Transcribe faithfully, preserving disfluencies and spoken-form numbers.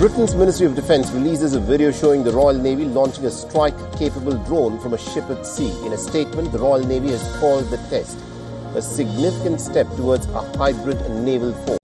Britain's Ministry of Defence releases a video showing the Royal Navy launching a strike-capable drone from a ship at sea. In a statement, the Royal Navy has called the test a significant step towards a hybrid naval force.